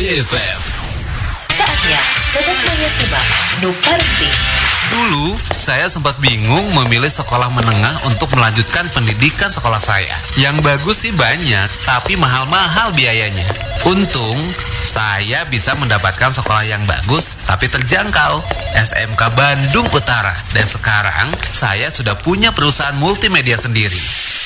FM. Saatnya Sobat Maya simak Nuparti. Dulu, saya sempat bingung memilih sekolah menengah untuk melanjutkan pendidikan sekolah saya. Yang bagus sih banyak, tapi mahal-mahal biayanya. Untung, saya bisa mendapatkan sekolah yang bagus, tapi terjangkau. SMK Bandung Utara. Dan sekarang, saya sudah punya perusahaan multimedia sendiri.